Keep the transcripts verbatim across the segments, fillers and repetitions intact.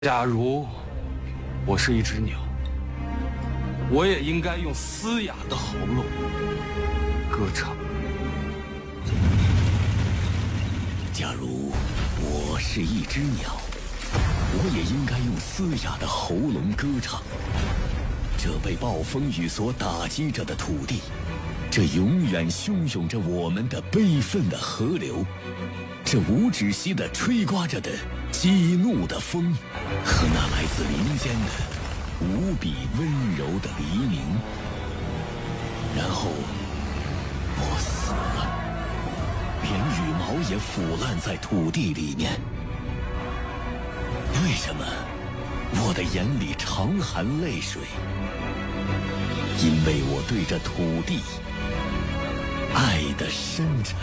假如我是一只鸟，我也应该用嘶哑的喉咙歌唱。 假如我是一只鸟，我也应该用嘶哑的喉咙歌唱。这被暴风雨所打击着的土地，这永远汹涌着我们的悲愤的河流，这无止息地吹刮着的激怒的风，和那来自林间的无比温柔的黎明。然后我死了，连羽毛也腐烂在土地里面。为什么我的眼里常含泪水？因为我对这土地爱的深沉。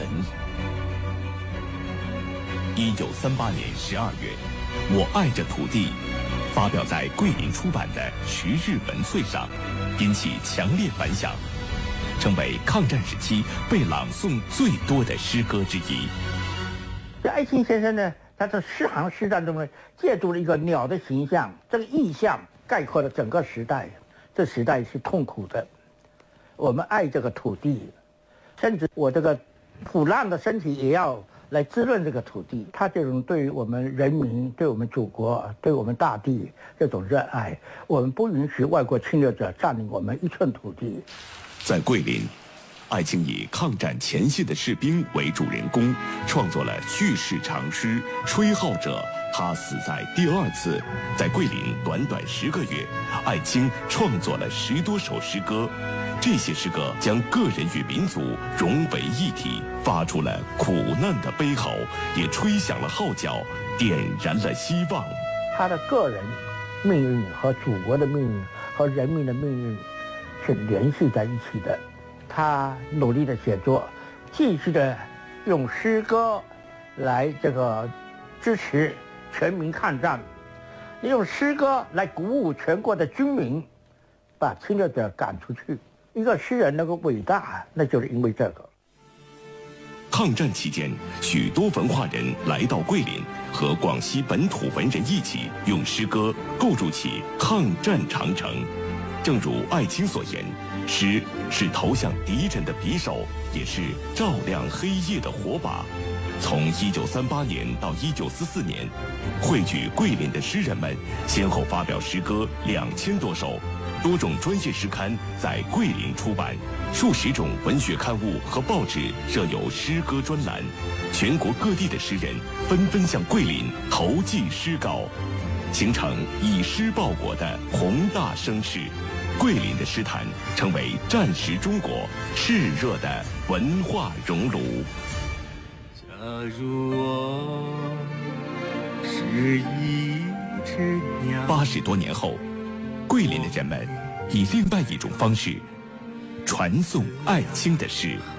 一九三八年十二月，我爱着土地发表在桂林出版的《十日文萃》上，引起强烈反响，成为抗战时期被朗诵最多的诗歌之一。 这艾青先生呢，他在诗行诗战中呢，借助了一个鸟的形象，这个意象概括了整个时代。这时代是痛苦的，我们爱这个土地，甚至我这个腐烂的身体也要来滋润这个土地。他这种对于我们人民、对我们祖国、对我们大地这种热爱，我们不允许外国侵略者占领我们一寸土地。 在桂林，艾青以抗战前线的士兵为主人公，创作了叙事长诗《吹号者》。他死在第二次，在桂林短短十个月，艾青创作了十多首诗歌。这些诗歌将个人与民族融为一体，发出了苦难的悲嚎，也吹响了号角，点燃了希望。 他的个人命运和祖国的命运和人民的命运是联系在一起的。他努力的写作，继续的用诗歌来这个支持全民抗战，用诗歌来鼓舞全国的军民，把侵略者赶出去。一个诗人能够伟大，那就是因为这个。 抗战期间，许多文化人来到桂林，和广西本土文人一起用诗歌构筑起抗战长城。正如艾青所言，诗是投向敌人的匕首，也是照亮黑夜的火把。从一九三八年到一九四四年，汇聚桂林的诗人们先后发表诗歌两千多首，多种专业诗刊在桂林出版，数十种文学刊物和报纸设有诗歌专栏，全国各地的诗人纷纷向桂林投寄诗稿，形成以诗报国的宏大声势。桂林的诗坛成为战时中国炽热的文化熔炉。 假如我是一只鸟。 八十多年后，桂林的人们以另外一种方式传颂艾青的诗。